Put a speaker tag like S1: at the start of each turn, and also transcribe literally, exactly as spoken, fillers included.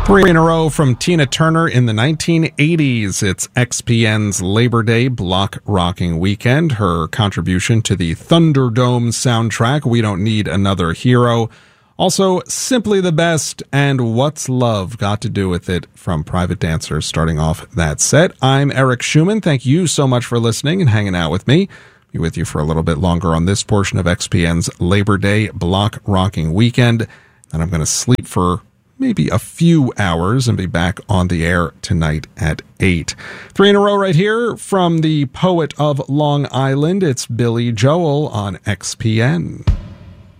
S1: Three in a row from Tina Turner in the nineteen eighties. It's X P N's Labor Day block rocking weekend. Her contribution to the Thunderdome soundtrack, We Don't Need Another Hero. Also, Simply the Best and What's Love Got to Do with It from Private Dancers starting off that set. I'm Eric Schumann. Thank you so much for listening and hanging out with me. Be with you for a little bit longer on this portion of X P N's Labor Day block rocking weekend. And I'm going to sleep for maybe a few hours and be back on the air tonight at eight. Three in a row right here from the poet of Long Island. It's Billy Joel on X P N.